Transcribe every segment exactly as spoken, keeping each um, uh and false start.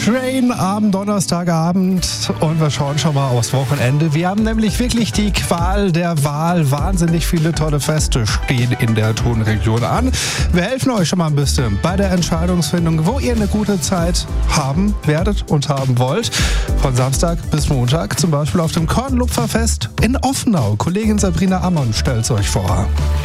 Train am Donnerstagabend und wir schauen schon mal aufs Wochenende. Wir haben nämlich wirklich die Qual der Wahl. Wahnsinnig viele tolle Feste stehen in der Tonregion an. Wir helfen euch schon mal ein bisschen bei der Entscheidungsfindung, wo ihr eine gute Zeit haben werdet und haben wollt. Von Samstag bis Montag, zum Beispiel auf dem Kornlupferfest in Offenau. Kollegin Sabrina Ammon stellt es euch vor.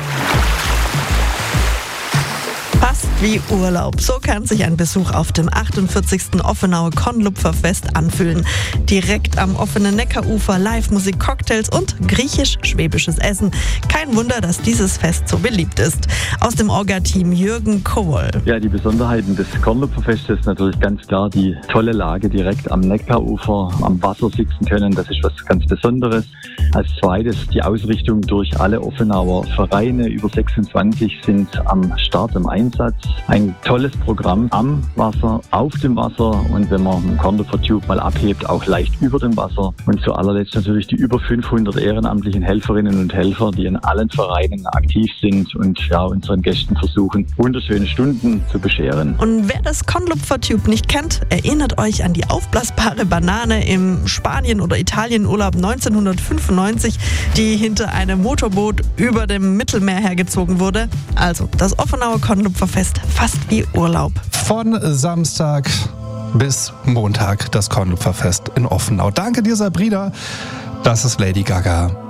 Fast wie Urlaub. So kann sich ein Besuch auf dem achtundvierzigsten Offenauer Kornlupferfest anfühlen. Direkt am offenen Neckarufer, Live-Musik, Cocktails und griechisch-schwäbisches Essen. Kein Wunder, dass dieses Fest so beliebt ist. Aus dem Orga-Team Jürgen Kohl. Ja, die Besonderheiten des Kornlupferfestes ist natürlich ganz klar die tolle Lage direkt am Neckarufer, am Wasser sitzen können. Das ist was ganz Besonderes. Als zweites die Ausrichtung durch alle Offenauer Vereine. Über sechsundzwanzig sind am Start im Einsatz. Ein tolles Programm am Wasser, auf dem Wasser und wenn man einen Kornlupfer-Tube mal abhebt, auch leicht über dem Wasser. Und zu allerletzt natürlich die über fünfhundert ehrenamtlichen Helferinnen und Helfer, die in allen Vereinen aktiv sind und ja, unseren Gästen versuchen, wunderschöne Stunden zu bescheren. Und wer das Kornlupfer-Tube nicht kennt, erinnert euch an die aufblasbare Banane im Spanien- oder Italienurlaub neunzehnhundertfünfundneunzig, die hinter einem Motorboot über dem Mittelmeer hergezogen wurde. Also das Offenauer Kornlupferfest, fast wie Urlaub. Von Samstag bis Montag das Kornlupferfest in Offenau. Danke dir, Sabrina. Das ist Lady Gaga.